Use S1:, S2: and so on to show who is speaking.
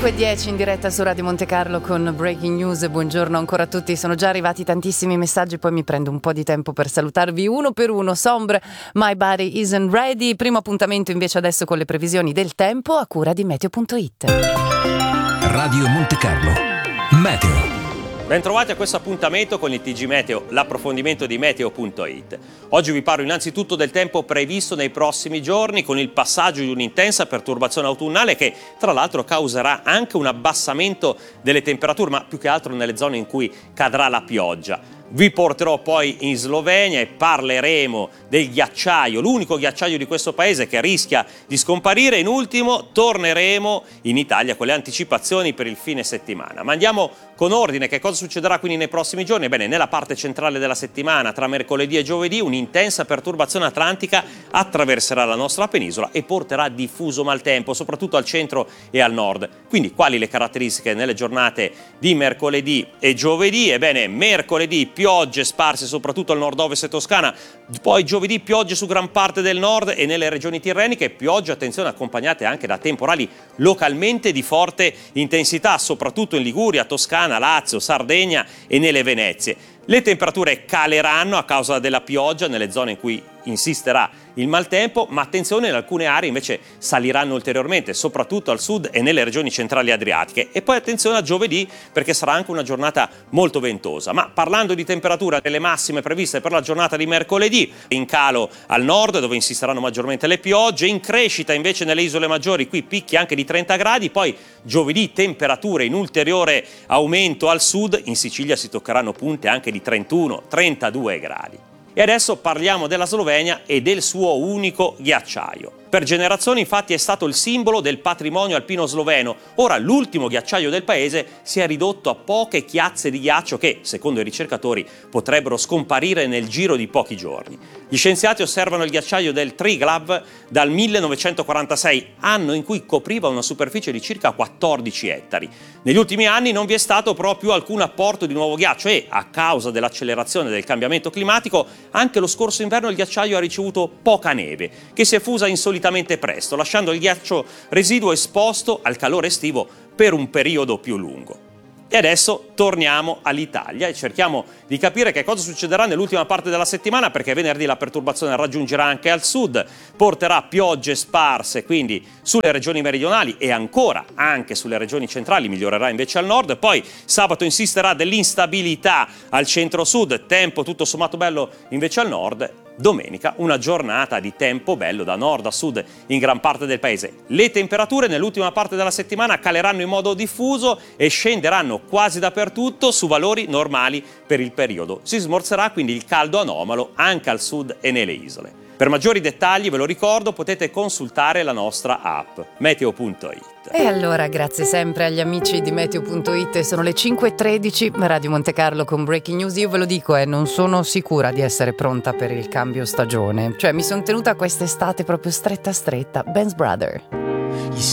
S1: 5:10 in diretta su Radio Monte Carlo con Breaking News. Buongiorno ancora a tutti. Sono già arrivati tantissimi messaggi, poi mi prendo un po' di tempo per salutarvi uno per uno. Sombre, My Body Isn't Ready. Primo appuntamento invece adesso con le previsioni del tempo a cura di Meteo.it.
S2: Radio Monte Carlo Meteo.
S3: Bentrovati a questo appuntamento con il TG Meteo, l'approfondimento di Meteo.it. Oggi vi parlo innanzitutto del tempo previsto nei prossimi giorni con il passaggio di un'intensa perturbazione autunnale che tra l'altro causerà anche un abbassamento delle temperature, ma più che altro nelle zone in cui cadrà la pioggia. Vi porterò poi in Slovenia e parleremo del ghiacciaio, l'unico ghiacciaio di questo paese che rischia di scomparire. In ultimo torneremo in Italia con le anticipazioni per il fine settimana. Ma andiamo con ordine. Che cosa succederà quindi nei prossimi giorni? Bene, nella parte centrale della settimana, tra mercoledì e giovedì, un'intensa perturbazione atlantica attraverserà la nostra penisola e porterà diffuso maltempo, soprattutto al centro e al nord. Quindi quali le caratteristiche nelle giornate di mercoledì e giovedì? Ebbene, mercoledì piogge sparse soprattutto al nord-ovest e Toscana, poi giovedì piogge su gran parte del nord e nelle regioni tirreniche, piogge, attenzione, accompagnate anche da temporali localmente di forte intensità, soprattutto in Liguria, Toscana, Lazio, Sardegna e nelle Venezie. Le temperature caleranno a causa della pioggia nelle zone in cui insisterà il maltempo, ma attenzione, in alcune aree invece saliranno ulteriormente, soprattutto al sud e nelle regioni centrali adriatiche. E poi attenzione a giovedì, perché sarà anche una giornata molto ventosa. Ma parlando di temperatura, le massime previste per la giornata di mercoledì, in calo al nord dove insisteranno maggiormente le piogge, in crescita invece nelle isole maggiori, qui picchi anche di 30 gradi, poi giovedì temperature in ulteriore aumento al sud, in Sicilia si toccheranno punte anche di 31-32 gradi. E adesso parliamo della Slovenia e del suo unico ghiacciaio. Per generazioni infatti è stato il simbolo del patrimonio alpino sloveno. Ora l'ultimo ghiacciaio del paese si è ridotto a poche chiazze di ghiaccio che, secondo i ricercatori, potrebbero scomparire nel giro di pochi giorni. Gli scienziati osservano il ghiacciaio del Triglav dal 1946, anno in cui copriva una superficie di circa 14 ettari. Negli ultimi anni non vi è stato proprio alcun apporto di nuovo ghiaccio e, a causa dell'accelerazione del cambiamento climatico, anche lo scorso inverno il ghiacciaio ha ricevuto poca neve, che si è fusa insolitamente presto, lasciando il ghiaccio residuo esposto al calore estivo per un periodo più lungo. E adesso torniamo all'Italia e cerchiamo di capire che cosa succederà nell'ultima parte della settimana, perché venerdì la perturbazione raggiungerà anche al sud, porterà piogge sparse quindi sulle regioni meridionali e ancora anche sulle regioni centrali, migliorerà invece al nord. Poi sabato insisterà dell'instabilità al centro-sud, tempo tutto sommato bello invece al nord. Domenica una giornata di tempo bello da nord a sud in gran parte del paese. Le temperature nell'ultima parte della settimana caleranno in modo diffuso e scenderanno quasi dappertutto su valori normali per il periodo. Si smorzerà quindi il caldo anomalo anche al sud e nelle isole. Per maggiori dettagli, ve lo ricordo, potete consultare la nostra app Meteo.it.
S1: E allora grazie sempre agli amici di Meteo.it. Sono le 5:13, Radio Monte Carlo con Breaking News. Io ve lo dico, non sono sicura di essere pronta per il cambio stagione. Cioè mi sono tenuta quest'estate proprio stretta stretta. Ben's Brother.